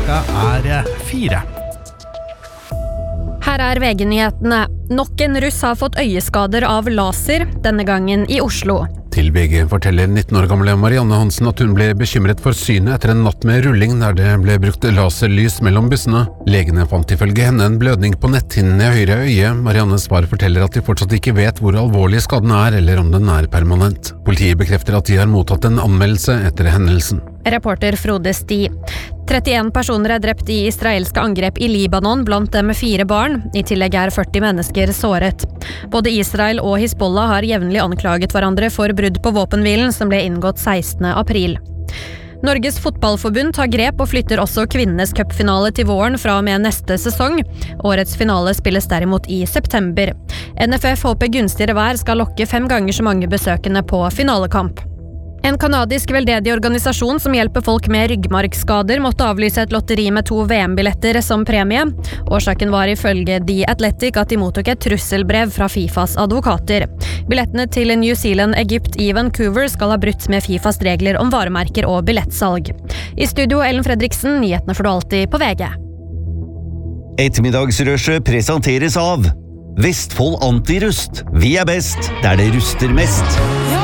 klokka 4. Her VG-nyhetene. Nok en russ har fått øyeskader av laser, denne gangen I Oslo. Til VG forteller 19 år gamle Marianne Hansen at hun ble bekymret for synet etter en natt med rulling der det ble brukt laserlys mellom bussene. Legene fant ifølge henne en blødning på netthinnen I høyre øye. Mariannes far forteller at de fortsatt ikke vet hvor alvorlig skaden eller om den permanent. Politiet bekrefter at de har mottatt en anmeldelse etter hendelsen. Reporter Frode Sti. 31 personer drept I israelske angrep I Libanon, blant dem 4 barn. I tillegg 40 mennesker såret. Både Israel og Hizbollah har jevnlig anklaget hverandre for brudd på våpenhvilen som ble inngått 16. april. Norges fotballforbund tar grep og flytter også kvinnenes cupfinale til våren fra og med neste sesong. Årets finale spilles derimot I september. NFF håper gunstigere vær skal lokke 5 ganger så mange besøkende på finalekamp. En kanadisk veldedig organisasjon som hjelper folk med ryggmargskader måtte avlyse et lotteri med 2 VM-billetter som premie. Årsaken var ifølge The Athletic at de mottok et trusselbrev fra FIFAs advokater. Billettene til New Zealand, Egypt I Vancouver skal ha brutt med FIFAs regler om varemerker og billettsalg. I studio Ellen Fredriksen, nyhetene får du alltid på VG. Ettermiddagsrushet presenteres av Vestfold Antirust. Vi best der det ruster mest.